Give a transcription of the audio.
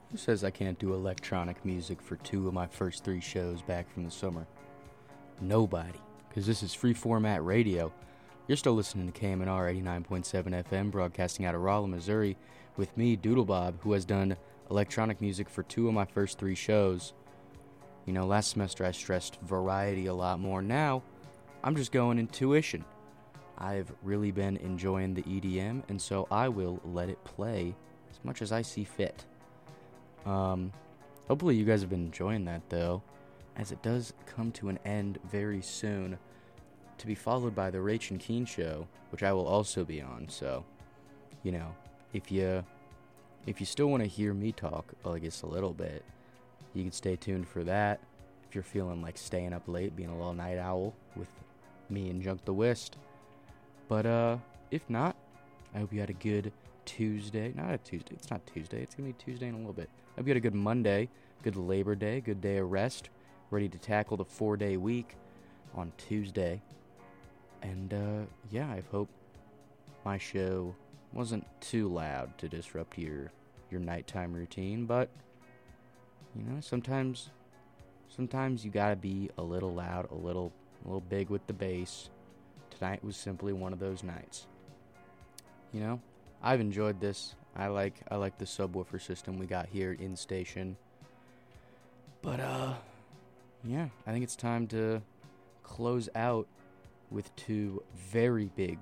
Who says I can't do electronic music for two of my first three shows back from the summer? Nobody, because this is free format radio. You're still listening to KMNR 89.7 FM, broadcasting out of Rolla, Missouri, with me, Doodlebob, who has done electronic music for two of my first three shows. You know, last semester I stressed variety a lot more. Now, I'm just going intuition. I've really been enjoying the EDM, and so I will let it play as much as I see fit. Hopefully you guys have been enjoying that, though, as it does come to an end very soon, to be followed by the Rach and Keen Show, which I will also be on. So, you know, if you still want to hear me talk, well, I guess a little bit, you can stay tuned for that. If you're feeling like staying up late, being a little night owl with me and Junk the Wist. But if not, I hope you had a good Tuesday. Not a Tuesday. It's not Tuesday. It's going to be Tuesday in a little bit. I hope you had a good Monday, good Labor Day, good day of rest, ready to tackle the 4-day week on Tuesday. And, yeah, I hope my show wasn't too loud to disrupt your nighttime routine. But, you know, sometimes you gotta be a little loud, a little big with the bass. Tonight was simply one of those nights. You know, I've enjoyed this. I like the subwoofer system we got here in station. But yeah, I think it's time to close out with two very big